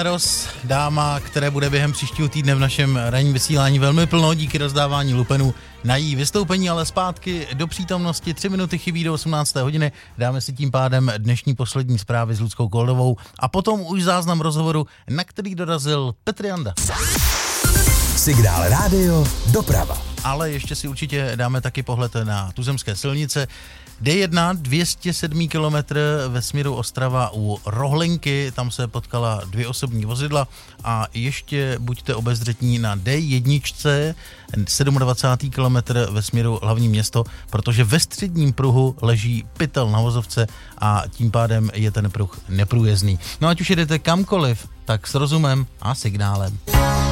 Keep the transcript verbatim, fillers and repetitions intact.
Roz, dáma, které bude během příštího týdne v našem ranním vysílání velmi plno díky rozdávání lupenů na její vystoupení, ale zpátky do přítomnosti. Tři minuty chybí do osmnácté hodiny. Dáme si tím pádem dnešní poslední zprávy s Ludskou Koldovou a potom už záznam rozhovoru, na který dorazil Petr Janda. Signál rádio doprava. Ale ještě si určitě dáme taky pohled na tuzemské silnice. D jedna, dvě stě sedm kilometrů ve směru Ostrava u Rohlinky, tam se potkala dvě osobní vozidla a ještě buďte obezřetní na D jedna, dvacet sedm kilometrů ve směru hlavní město, protože ve středním pruhu leží pytel na vozovce a tím pádem je ten pruh neprůjezdný. No ať už jedete kamkoliv, tak s rozumem a signálem.